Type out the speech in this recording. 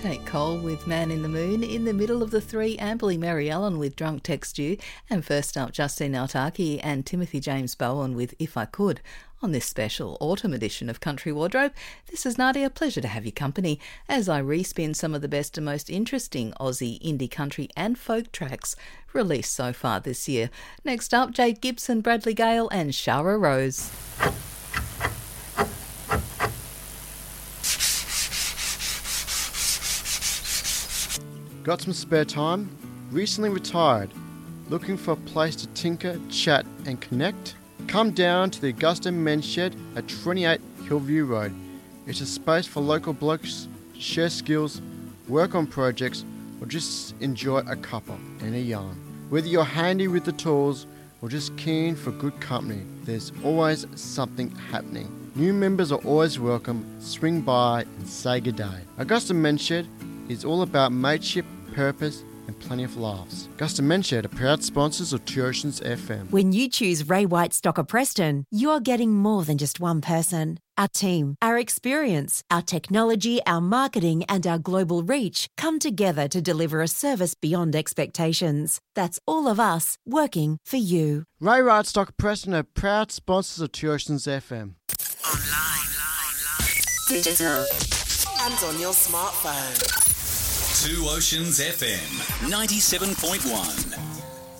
Take Cole with Man in the Moon. In the middle of the three, Amberley Mary Ellen with Drunk Text You. And first up, Justine Altaki and Timothy James Bowen with If I Could. On this special autumn edition of Country Wardrobe, this is Nadia. Pleasure to have you company as I respin some of the best and most interesting Aussie, indie, country and folk tracks released so far this year. Next up, Jade Gibson, Bradley Gale and Shara Rose. Got some spare time? Recently retired? Looking for a place to tinker, chat and connect? Come down to the Augusta Men's Shed at 28 Hillview Road. It's a space for local blokes to share skills, work on projects or just enjoy a cuppa and a yarn. Whether you're handy with the tools or just keen for good company, there's always something happening. New members are always welcome. Swing by and say good day. Augusta Men's Shed is all about mateship, purpose and plenty of laughs. Augusta Men's Shed are proud sponsors of Two Oceans FM. When you choose Ray White Stocker Preston, you're getting more than just one person. Our team, our experience, our technology, our marketing and our global reach come together to deliver a service beyond expectations. That's all of us working for you. Ray White Stocker Preston are proud sponsors of Two Oceans FM. Online, digital, and on your smartphone. Two Oceans FM 97.1.